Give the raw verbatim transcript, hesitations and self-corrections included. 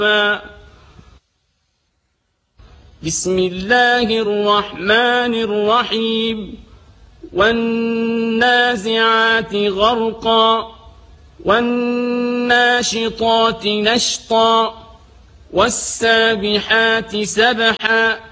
بسم الله الرحمن الرحيم والنازعات غرقا والناشطات نشطا والسابحات سبحا